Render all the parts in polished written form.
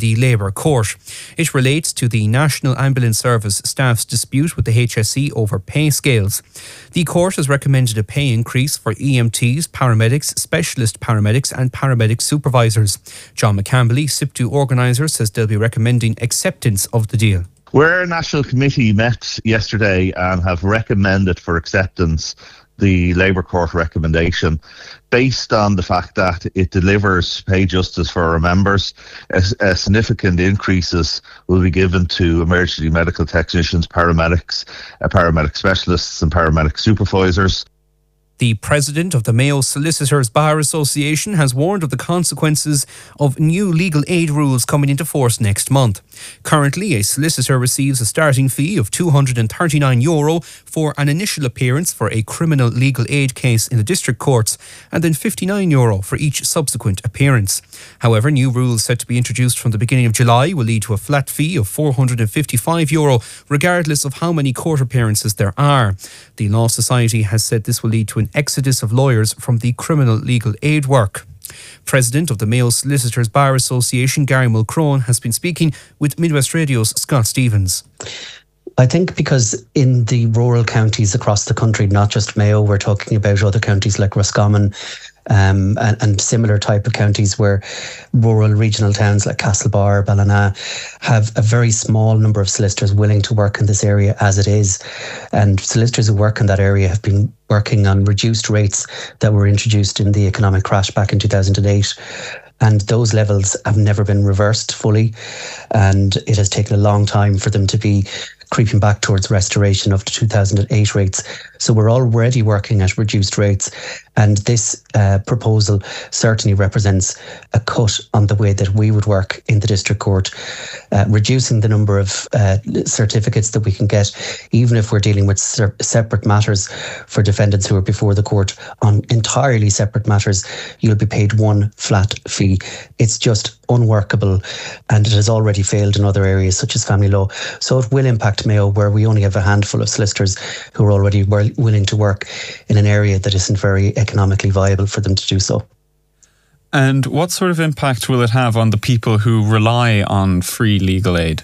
the Labour Court. It relates to the National Ambulance Service staff's dispute with the HSE over pay scales. The court has recommended a pay increase for EMTs, paramedics, specialist paramedics and paramedic supervisors. John McCamberley, SIPTU organiser, says they'll be recommending acceptance of the deal. Our national committee met yesterday and have recommended for acceptance the Labour Court recommendation based on the fact that it delivers pay justice for our members. Significant increases will be given to emergency medical technicians, paramedics, paramedic specialists and paramedic supervisors. The president of the Mayo Solicitors Bar Association has warned of the consequences of new legal aid rules coming into force next month. Currently, a solicitor receives a starting fee of €239 for an initial appearance for a criminal legal aid case in the district courts, and then €59 for each subsequent appearance. However, new rules set to be introduced from the beginning of July will lead to a flat fee of €455, regardless of how many court appearances there are. The Law Society has said this will lead to an exodus of lawyers from the criminal legal aid work. President of the Mayo Solicitors Bar Association, Gary Mulcrone, has been speaking with Midwest Radio's Scott Stevens. I think because in the rural counties across the country, not just Mayo, we're talking about other counties like Roscommon and similar type of counties where rural regional towns like Castlebar, Ballina have a very small number of solicitors willing to work in this area as it is. And solicitors who work in that area have been working on reduced rates that were introduced in the economic crash back in 2008. And those levels have never been reversed fully. And it has taken a long time for them to be creeping back towards restoration of the 2008 rates. So we're already working at reduced rates. And this proposal certainly represents a cut on the way that we would work in the district court, reducing the number of certificates that we can get, even if we're dealing with separate matters for defendants who are before the court on entirely separate matters. You'll be paid one flat fee. It's just unworkable, and it has already failed in other areas such as family law. So it will impact Mayo, where we only have a handful of solicitors who are already willing to work in an area that isn't very economically viable for them to do so. And what sort of impact will it have on the people who rely on free legal aid?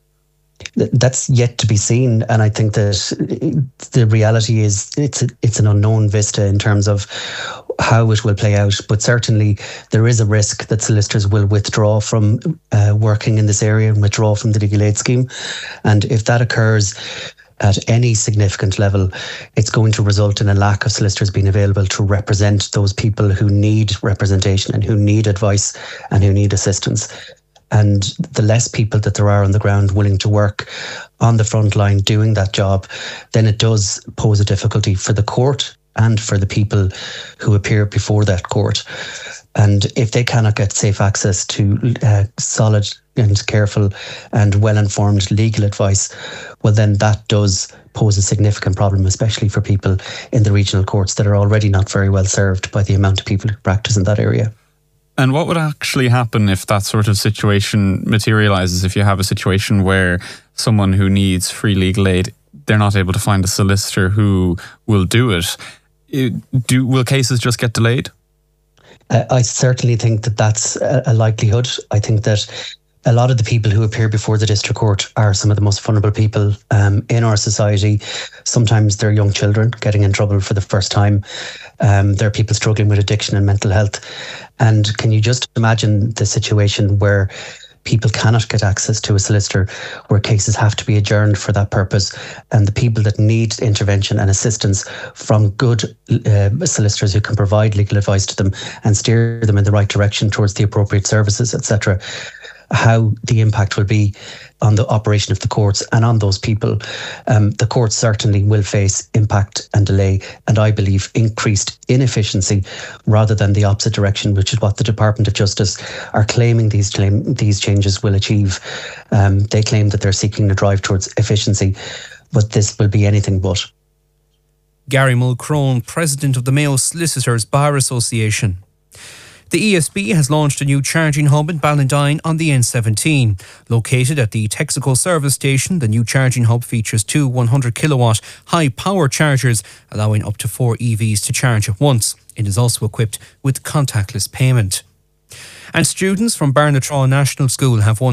That's yet to be seen, and I think that the reality is it's an unknown vista in terms of how it will play out. But certainly there is a risk that solicitors will withdraw from working in this area and withdraw from the legal aid scheme. And if that occurs at any significant level, it's going to result in a lack of solicitors being available to represent those people who need representation and who need advice and who need assistance. And the less people that there are on the ground willing to work on the front line doing that job, then it does pose a difficulty for the court and for the people who appear before that court. And if they cannot get safe access to solid and careful and well-informed legal advice, well, then that does pose a significant problem, especially for people in the regional courts that are already not very well served by the amount of people who practice in that area. And what would actually happen if that sort of situation materialises? If you have a situation where someone who needs free legal aid, they're not able to find a solicitor who will do it, will cases just get delayed? I certainly think that that's a likelihood. I think that a lot of the people who appear before the district court are some of the most vulnerable people in our society. Sometimes they're young children getting in trouble for the first time. There are people struggling with addiction and mental health. And can you just imagine the situation where people cannot get access to a solicitor, where cases have to be adjourned for that purpose, and the people that need intervention and assistance from good solicitors who can provide legal advice to them and steer them in the right direction towards the appropriate services, etc., how the impact will be on the operation of the courts and on those people. The courts certainly will face impact and delay, and I believe increased inefficiency rather than the opposite direction, which is what the Department of Justice are claiming these changes will achieve. They claim that they're seeking to drive towards efficiency, but this will be anything but. Gary Mulcrone, President of the Mayo Solicitors Bar Association. The ESB has launched a new charging hub in Ballandine on the N17. Located at the Texaco service station, the new charging hub features two 100-kilowatt high-power chargers, allowing up to 4 EVs to charge at once. It is also equipped with contactless payment. And students from Barnatraw National School have won